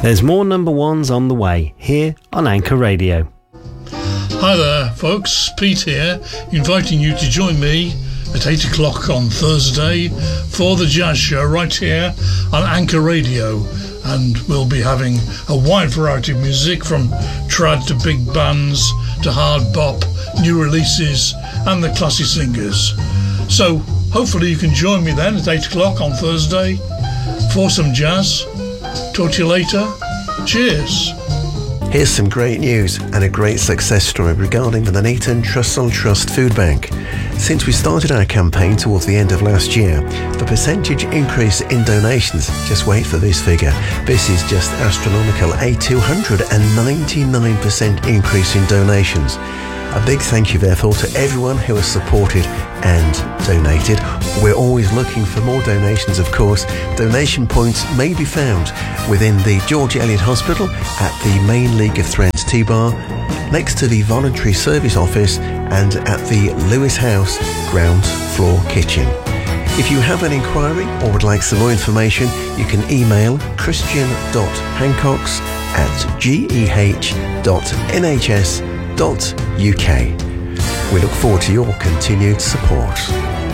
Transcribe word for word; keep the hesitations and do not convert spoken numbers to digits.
There's more number ones on the way here on Anchor Radio. Hi there, folks. Pete here, inviting you to join me at eight o'clock on Thursday for the Jazz Show right here on Anchor Radio. And we'll be having a wide variety of music from trad to big bands to hard bop, new releases and the classy singers. So hopefully you can join me then at eight o'clock on Thursday for some jazz. Talk to you later. Cheers. Here's some great news and a great success story regarding the Nuneaton Trussell Trust Food Bank. Since we started our campaign towards the end of last year, the percentage increase in donations, just wait for this figure, this is just astronomical, a two hundred ninety-nine percent increase in donations. A big thank you therefore to everyone who has supported and donated. We're always looking for more donations, of course. Donation points may be found within the George Eliot Hospital, at the Main League of Threads T-Bar, next to the Voluntary Service Office and at the Lewis House ground floor kitchen. If you have an inquiry or would like some more information, you can email christian dot hancocks at g e h dot n h s dot u k. We look forward to your continued support.